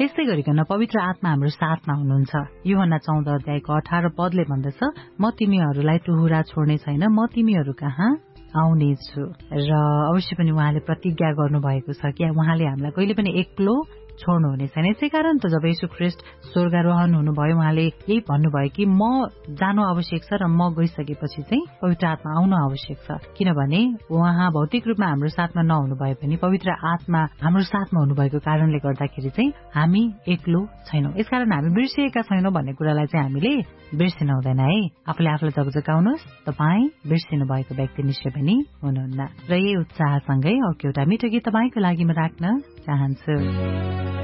त्यस्तै गरिकन पवित्र आत्मा हाम्रो साथमा हुनुहुन्छ। यूहन्ना 14:18 पदले भन्दछ, म तिमीहरूलाई टुहुरा छोड्ने छैन, म तिमीहरू कहाँ आउनेछु। र अवश्य पनि उहाँले प्रतिज्ञा गर्नुभएको छ कि उहाँले हामीलाई कहिले पनि एक्लो छोड्नुहुने छैन। यसै कारण त जब येशू ख्रीष्ट स्वर्गारोहण हुनुभयो उहाँले यही भन्नुभयो कि म जानु आवश्यक छ र म गइसकेपछि चाहिँ पवित्र आत्मा आउनु आवश्यक छ। किनभने उहाँ भौतिक रूपमा हाम्रो साथमा नहुनु भए पनि पवित्र आत्मा हाम्रो साथमा हुनुभएको कारणले गर्दाखेरि चाहिँ हामी एक्लो छैनौं। यसकारण हामी बिर्सिएका छैनौं भन्ने कुरालाई चाहिँ हामीले बिर्सिन हुँदैन है। आफूले आफूलाई जगजगाउनुहोस्, तपाईँ बिर्सिनु भएको व्यक्ति निश्चय पनि हुनुहुन्न। र यही उत्साहसँगै अर्को एउटा मिठो गीत तपाईँको लागि म राख्न चाहन्छु।